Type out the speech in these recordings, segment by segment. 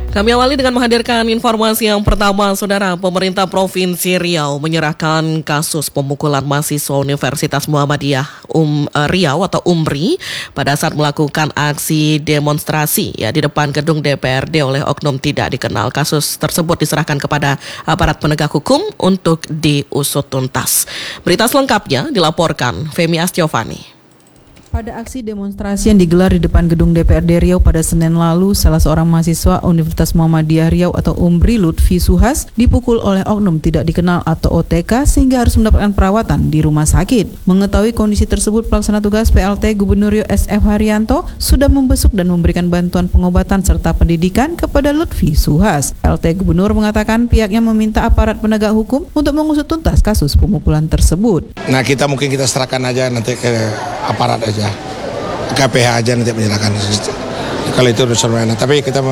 Kami awali dengan menghadirkan informasi yang pertama, Saudara. Pemerintah Provinsi Riau menyerahkan kasus pemukulan mahasiswa Universitas Muhammadiyah Riau atau UMRI pada saat melakukan aksi demonstrasi di depan gedung DPRD oleh oknum tidak dikenal. Kasus tersebut diserahkan kepada aparat penegak hukum untuk diusut tuntas. Berita selengkapnya dilaporkan Femi Astiovani. Pada aksi demonstrasi yang digelar di depan gedung DPRD Riau pada Senin lalu, salah seorang mahasiswa Universitas Muhammadiyah Riau atau UMRI Lutfi Suhas dipukul oleh oknum tidak dikenal atau OTK sehingga harus mendapatkan perawatan di rumah sakit. Mengetahui kondisi tersebut, pelaksana tugas PLT Gubernur Riau SF Haryanto sudah membesuk dan memberikan bantuan pengobatan serta pendidikan kepada Lutfi Suhas. PLT Gubernur mengatakan pihaknya meminta aparat penegak hukum untuk mengusut tuntas kasus pemukulan tersebut. Nah, kita serahkan aja nanti ke aparat aja. KPH aja nanti menyerahkan kalau itu urusan mana. Tapi kita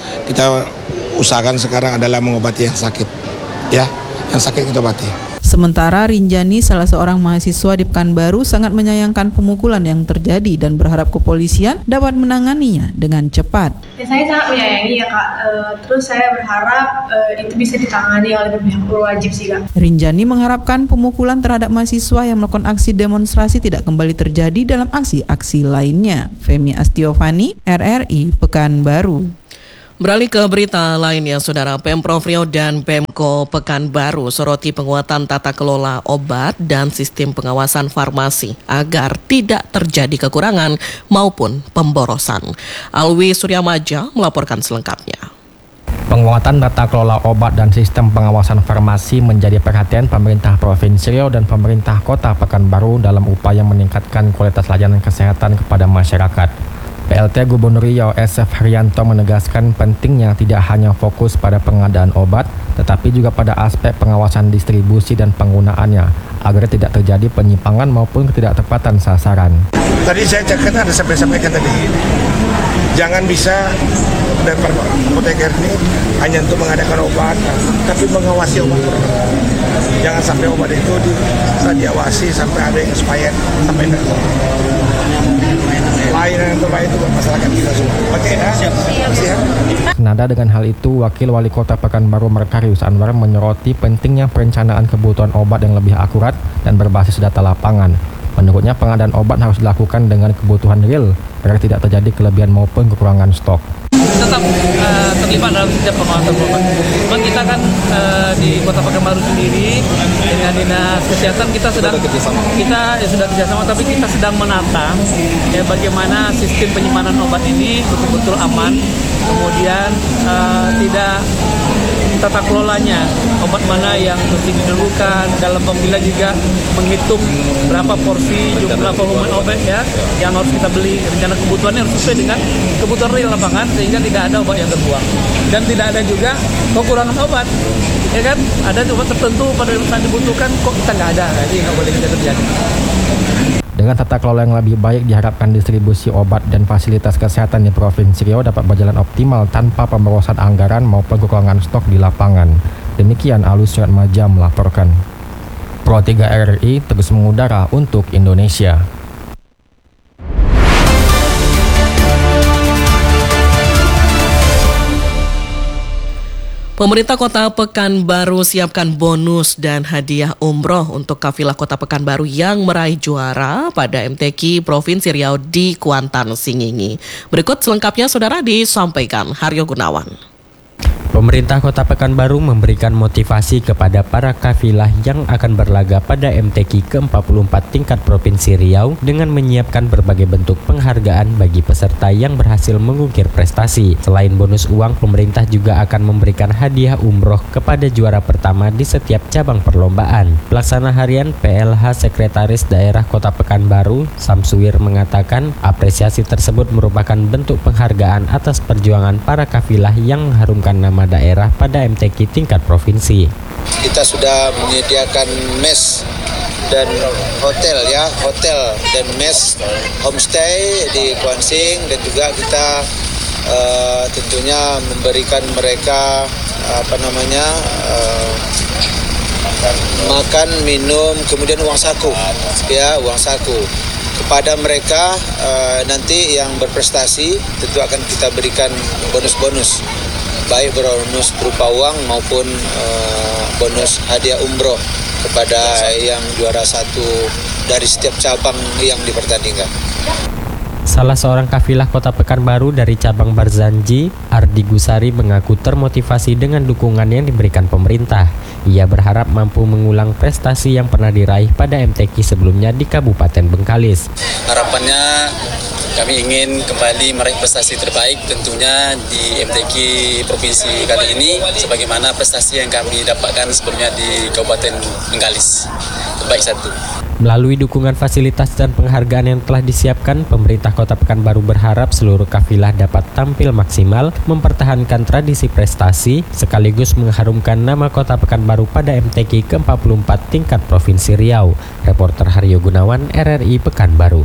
usahakan sekarang adalah mengobati yang sakit, yang sakit kita obati. Sementara Rinjani, salah seorang mahasiswa di Pekanbaru, sangat menyayangkan pemukulan yang terjadi dan berharap kepolisian dapat menanganinya dengan cepat. Saya sangat menyayangi ya Kak, terus saya berharap itu bisa ditangani oleh pihak berwajib sih Kak. Rinjani mengharapkan pemukulan terhadap mahasiswa yang melakukan aksi demonstrasi tidak kembali terjadi dalam aksi-aksi lainnya. Femi Astiovani, RRI Pekanbaru. Beralih ke berita lainnya, Saudara. Pemprov Riau dan Pemko Pekanbaru soroti penguatan tata kelola obat dan sistem pengawasan farmasi agar tidak terjadi kekurangan maupun pemborosan. Alwi Suryamaja melaporkan selengkapnya. Penguatan tata kelola obat dan sistem pengawasan farmasi menjadi perhatian pemerintah Provinsi Riau dan pemerintah Kota Pekanbaru dalam upaya meningkatkan kualitas layanan kesehatan kepada masyarakat. PLT Gubernur Riau SF Haryanto menegaskan pentingnya tidak hanya fokus pada pengadaan obat, tetapi juga pada aspek pengawasan distribusi dan penggunaannya, agar tidak terjadi penyimpangan maupun ketidaktepatan sasaran. Tadi saya cakap ada sampaikan tadi, jangan bisa apoteker ini hanya untuk mengadakan obat, tapi mengawasi obat. Jangan sampai obat itu diawasi sampai ada yang expired, sampai layanan yang terbaik itu buat masyarakat kita semua. Oke, siap. Senada dengan hal itu, Wakil Wali Kota Pekanbaru Merkarius Anwar menyoroti pentingnya perencanaan kebutuhan obat yang lebih akurat dan berbasis data lapangan. Menurutnya, pengadaan obat harus dilakukan dengan kebutuhan real agar tidak terjadi kelebihan maupun kekurangan stok. Tetap terlibat dalam setiap pengawasan obat. Memang kita kan di Kota Pekanbaru sendiri dengan Dinas Kesehatan kita sudah kerjasama, tapi kita sedang menata bagaimana sistem penyimpanan obat ini betul-betul aman, kemudian tidak tata kelolanya, obat mana yang mesti didahulukan, dalam pemilihan juga menghitung berapa porsi, jumlah volume obat yang harus kita beli, rencana kebutuhannya harus sesuai dengan kebutuhan real lapangan sehingga tidak ada obat yang terbuang dan tidak ada juga kekurangan obat, kan? Ada obat tertentu pada saat dibutuhkan kok kita nggak ada, jadi nggak boleh kita terjadi. Dengan tata kelola yang lebih baik, diharapkan distribusi obat dan fasilitas kesehatan di Provinsi Riau dapat berjalan optimal tanpa pemborosan anggaran maupun kekurangan stok di lapangan. Demikian Alwi Suryamaja melaporkan. Pro 3 RRI terus mengudara untuk Indonesia. Pemerintah Kota Pekanbaru siapkan bonus dan hadiah umroh untuk kafilah Kota Pekanbaru yang meraih juara pada MTQ Provinsi Riau di Kuantan, Singingi. Berikut selengkapnya, Saudara, disampaikan Haryo Gunawan. Pemerintah Kota Pekanbaru memberikan motivasi kepada para kafilah yang akan berlaga pada MTQ ke-44 tingkat Provinsi Riau dengan menyiapkan berbagai bentuk penghargaan bagi peserta yang berhasil mengukir prestasi. Selain bonus uang, pemerintah juga akan memberikan hadiah umroh kepada juara pertama di setiap cabang perlombaan. Pelaksana harian PLH Sekretaris Daerah Kota Pekanbaru, Samsuir, mengatakan apresiasi tersebut merupakan bentuk penghargaan atas perjuangan para kafilah yang mengharumkan nama daerah pada MTQ tingkat provinsi. Kita sudah menyediakan mes dan hotel dan mes homestay di Kuansing, dan juga kita tentunya memberikan mereka makan, minum, kemudian uang saku kepada mereka. Nanti yang berprestasi tentu akan kita berikan bonus-bonus. baik bonus berupa uang maupun bonus hadiah umroh kepada yang juara 1 dari setiap cabang yang dipertandingkan. Salah seorang kafilah Kota Pekanbaru dari cabang Barzanji, Ardi Gusari, mengaku termotivasi dengan dukungan yang diberikan pemerintah. Ia berharap mampu mengulang prestasi yang pernah diraih pada MTQ sebelumnya di Kabupaten Bengkalis. Harapannya kami ingin kembali meraih prestasi terbaik tentunya di MTQ Provinsi kali ini, sebagaimana prestasi yang kami dapatkan sebelumnya di Kabupaten Bengkalis. Terbaik 1. Melalui dukungan fasilitas dan penghargaan yang telah disiapkan, pemerintah Kota Pekanbaru berharap seluruh kafilah dapat tampil maksimal, mempertahankan tradisi prestasi, sekaligus mengharumkan nama Kota Pekanbaru pada MTQ ke-44 tingkat Provinsi Riau. Reporter Haryo Gunawan, RRI Pekanbaru.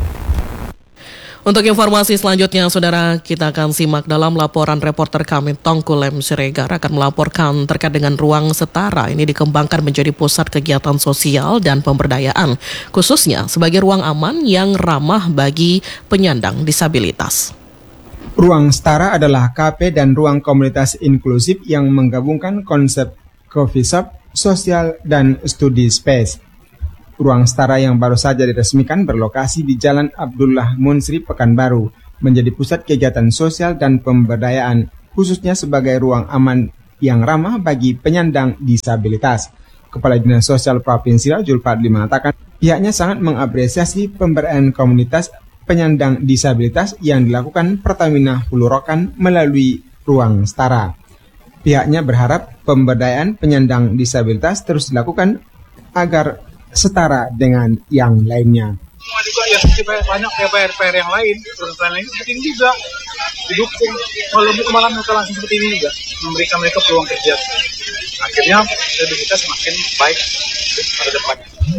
Untuk informasi selanjutnya, saudara, kita akan simak dalam laporan reporter kami Tongku Lem Siregar akan melaporkan terkait dengan ruang setara. Ini dikembangkan menjadi pusat kegiatan sosial dan pemberdayaan, khususnya sebagai ruang aman yang ramah bagi penyandang disabilitas. Ruang setara adalah kafe dan ruang komunitas inklusif yang menggabungkan konsep coffee shop, sosial, dan studi space. Ruang setara yang baru saja diresmikan berlokasi di Jalan Abdullah Munsri, Pekanbaru, menjadi pusat kegiatan sosial dan pemberdayaan, khususnya sebagai ruang aman yang ramah bagi penyandang disabilitas. Kepala Dinas Sosial Provinsi Riau, Julfadli, mengatakan pihaknya sangat mengapresiasi pemberdayaan komunitas penyandang disabilitas yang dilakukan Pertamina Hulu Rokan melalui ruang setara. Pihaknya berharap pemberdayaan penyandang disabilitas terus dilakukan agar setara dengan yang lainnya. Juga yang banyak PR yang lain, perusahaan lain penting juga didukung. Kalau malam mereka langsung seperti ini juga memberikan mereka peluang kerja. Akhirnya kredibilitas semakin baik pada depan.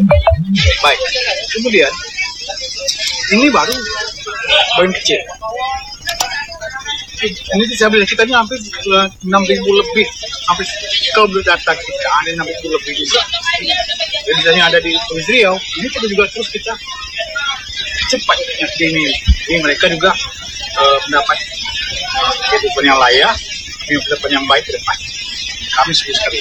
Baik. Kemudian ini baru poin kecil. Ini disabilitas kita ini hampir 6.000 lebih, hampir kalau belum datang kita ada 6.000 lebih juga. Dan misalnya ada di Provinsi Riau, ini kita juga terus kita cepat ini. Jadi mereka juga mendapat kehidupan yang layak, kehidupan yang baik ke depan. Kami setuju sekali.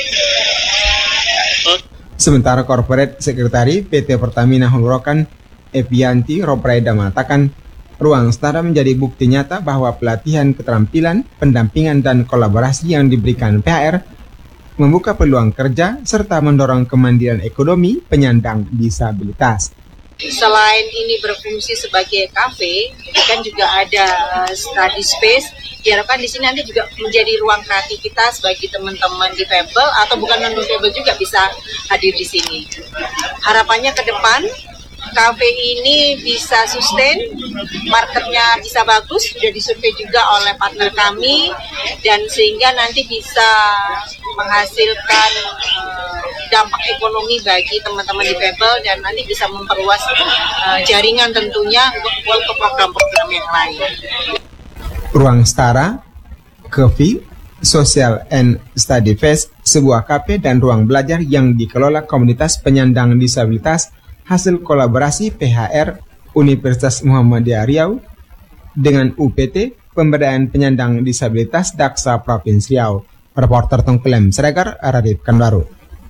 Sementara Corporate Sekretari PT Pertamina Hulu Rokan, Evianti Ropraida, mengatakan ruang setara menjadi bukti nyata bahwa pelatihan keterampilan, pendampingan, dan kolaborasi yang diberikan PHR membuka peluang kerja serta mendorong kemandirian ekonomi penyandang disabilitas. Selain ini berfungsi sebagai kafe, kan juga ada study space. Diharapkan di sini nanti juga menjadi ruang kreativitas bagi teman-teman difabel atau bukan non-difabel juga bisa hadir di sini. Harapannya ke depan kafe ini bisa sustain, marketnya bisa bagus, sudah disurvei juga oleh partner kami, dan sehingga nanti bisa menghasilkan dampak ekonomi bagi teman-teman difabel dan nanti bisa memperluas jaringan tentunya untuk program-program yang lain. Ruang setara, coffee, social and study fest, sebuah kafe dan ruang belajar yang dikelola komunitas penyandang disabilitas hasil kolaborasi PHR Universitas Muhammadiyah Riau dengan UPT Pemberdayaan Penyandang Disabilitas Daksa Provinsi Riau. Reporter Tongku Lem Siregar, RRI Pekanbaru.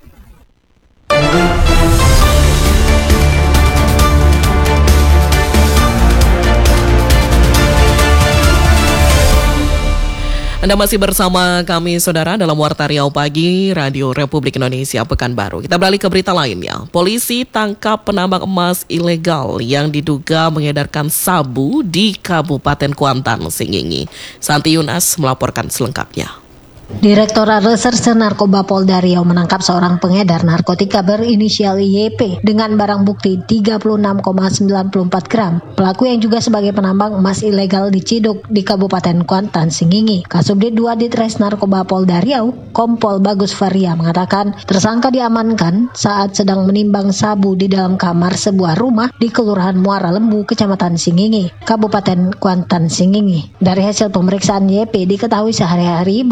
Anda masih bersama kami, saudara, dalam Warta Riau Pagi, Radio Republik Indonesia Pekanbaru. Kita beralih ke berita lainnya. Polisi tangkap penambang emas ilegal yang diduga mengedarkan sabu di Kabupaten Kuantan, Singingi. Santi Yunas melaporkan selengkapnya. Direktorat Reserse Narkoba Polda Riau menangkap seorang pengedar narkotika berinisial YP dengan barang bukti 36,94 gram. Pelaku yang juga sebagai penambang emas ilegal diciduk di Kabupaten Kuantan, Singingi. Kasubdit 2 Ditres Narkoba Polda Riau, Kompol Bagus Faria, mengatakan tersangka diamankan saat sedang menimbang sabu di dalam kamar sebuah rumah di Kelurahan Muara Lembu, Kecamatan Singingi, Kabupaten Kuantan, Singingi. Dari hasil pemeriksaan YP diketahui sehari-hari bekerja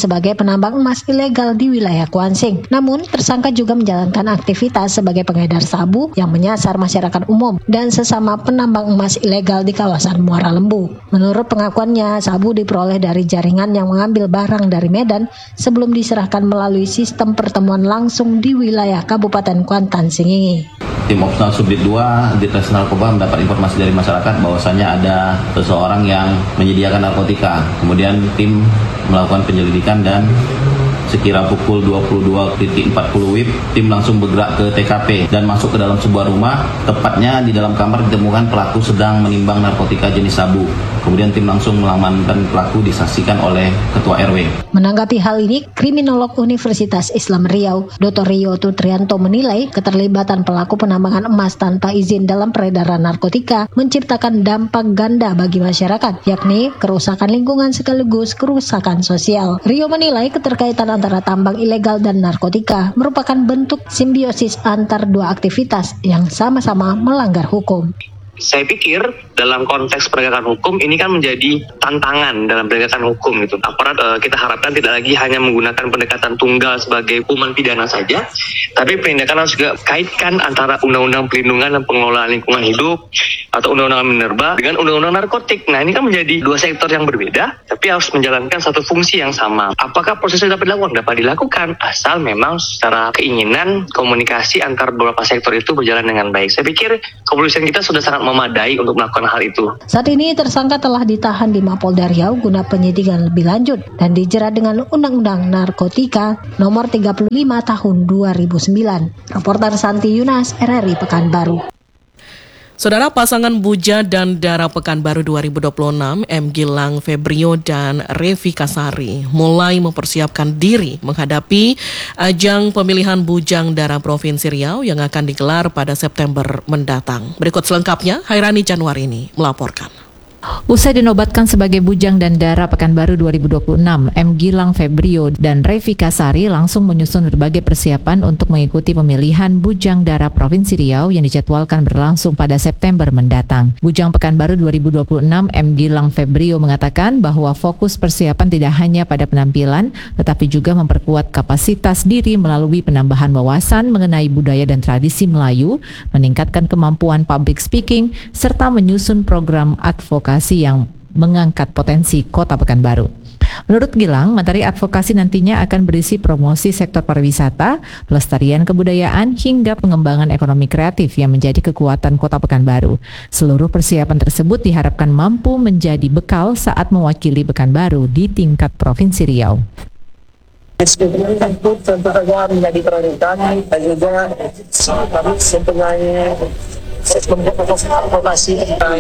sebagai penambang emas ilegal di wilayah Kuansing. Namun, tersangka juga menjalankan aktivitas sebagai pengedar sabu yang menyasar masyarakat umum dan sesama penambang emas ilegal di kawasan Muara Lembu. Menurut pengakuannya, sabu diperoleh dari jaringan yang mengambil barang dari Medan sebelum diserahkan melalui sistem pertemuan langsung di wilayah Kabupaten Kuantan Singingi. Tim Opsional Subdit 2 Ditres Narkoba mendapat informasi dari masyarakat bahwasannya ada seseorang yang menyediakan narkotika. Kemudian tim melakukan penyelidikan dan sekira pukul 22.40 WIB, tim langsung bergerak ke TKP dan masuk ke dalam sebuah rumah. Tepatnya di dalam kamar ditemukan pelaku sedang menimbang narkotika jenis sabu. Kemudian tim langsung mengamankan pelaku, disaksikan oleh Ketua RW. Menanggapi hal ini, Kriminolog Universitas Islam Riau, Dr. Rio Tutrianto menilai keterlibatan pelaku penambangan emas tanpa izin dalam peredaran narkotika menciptakan dampak ganda bagi masyarakat, yakni kerusakan lingkungan sekaligus kerusakan sosial. Rio menilai keterkaitan antara tambang ilegal dan narkotika merupakan bentuk simbiosis antar dua aktivitas yang sama-sama melanggar hukum. Saya pikir dalam konteks penegakan hukum ini kan menjadi tantangan dalam penegakan hukum itu. Aparat kita harapkan tidak lagi hanya menggunakan pendekatan tunggal sebagai hukuman pidana saja, tapi penindakan harus juga kaitkan antara undang-undang perlindungan dan pengelolaan lingkungan hidup atau undang-undang minerba dengan undang-undang narkotik. Nah, ini kan menjadi dua sektor yang berbeda, tapi harus menjalankan satu fungsi yang sama. Apakah prosesnya dapat dilakukan? Dapat dilakukan, asal memang secara keinginan komunikasi antar beberapa sektor itu berjalan dengan baik. Saya pikir kepolisian kita sudah sangat memadai untuk melakukan hal itu. Saat ini tersangka telah ditahan di Mapolda Riau guna penyidikan lebih lanjut dan dijerat dengan Undang-Undang Narkotika Nomor 35 Tahun 2009. Reporter Santi Yunas, RRI Pekanbaru. Saudara, pasangan Buja dan Dara Pekanbaru 2026, M. Gilang Febrio dan Revi Kasari mulai mempersiapkan diri menghadapi ajang pemilihan Bujang Dara Provinsi Riau yang akan digelar pada September mendatang. Berikut selengkapnya, Hairani Januarini melaporkan. Usai dinobatkan sebagai Bujang dan Dara Pekanbaru 2026, M. Gilang Febrio dan Revi Kasari langsung menyusun berbagai persiapan untuk mengikuti pemilihan Bujang Dara Provinsi Riau yang dijadwalkan berlangsung pada September mendatang. Bujang Pekanbaru 2026, M. Gilang Febrio mengatakan bahwa fokus persiapan tidak hanya pada penampilan, tetapi juga memperkuat kapasitas diri melalui penambahan wawasan mengenai budaya dan tradisi Melayu, meningkatkan kemampuan public speaking, serta menyusun program advokasi yang mengangkat potensi Kota Pekanbaru. Menurut Gilang, materi advokasi nantinya akan berisi promosi sektor pariwisata, pelestarian kebudayaan, hingga pengembangan ekonomi kreatif yang menjadi kekuatan Kota Pekanbaru. Seluruh persiapan tersebut diharapkan mampu menjadi bekal saat mewakili Pekanbaru di tingkat Provinsi Riau. Tentu saja menjadi prioritas dan juga kami mempunyai advokasi tentang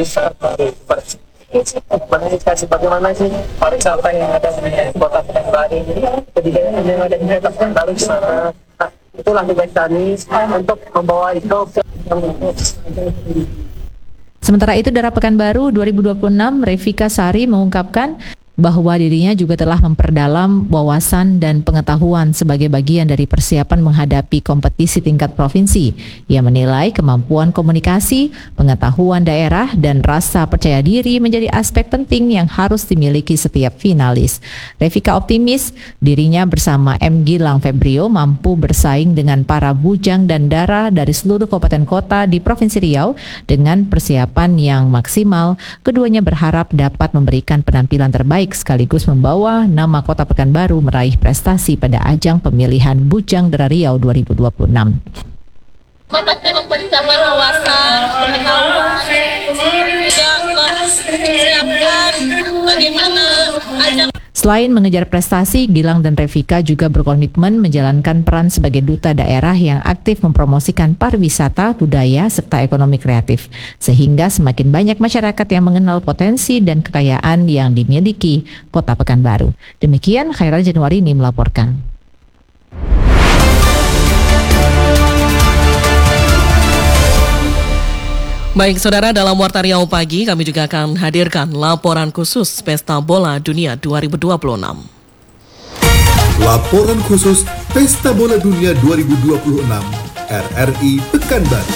bagaimana sih pariwisata yang ada di Kota Pekanbaru ini, kebijakan yang ada di Kota Pekanbaru di sana. Nah, itulah tugas kami untuk membawa itu. Sementara itu, Dara Pekanbaru 2026, Revi Kasari mengungkapkan bahwa dirinya juga telah memperdalam wawasan dan pengetahuan sebagai bagian dari persiapan menghadapi kompetisi tingkat provinsi. Ia menilai kemampuan komunikasi, pengetahuan daerah, dan rasa percaya diri menjadi aspek penting yang harus dimiliki setiap finalis. Revika optimis dirinya bersama M. Gilang Febrio mampu bersaing dengan para Bujang dan Dara dari seluruh kabupaten kota di Provinsi Riau dengan persiapan yang maksimal. Keduanya berharap dapat memberikan penampilan terbaik sekaligus membawa nama Kota Pekanbaru meraih prestasi pada ajang pemilihan Bujang Dara Riau 2026. Mempersiapkan wawasan, pengetahuan, juga mempersiapkan bagaimana ajang. Selain mengejar prestasi, Gilang dan Revika juga berkomitmen menjalankan peran sebagai duta daerah yang aktif mempromosikan pariwisata, budaya, serta ekonomi kreatif, sehingga semakin banyak masyarakat yang mengenal potensi dan kekayaan yang dimiliki Kota Pekanbaru. Demikian, Khairul Januarini melaporkan. Baik saudara, dalam Warta Riau Pagi kami juga akan hadirkan laporan khusus Pesta Bola Dunia 2026. Laporan khusus Pesta Bola Dunia 2026 RRI Pekanbaru.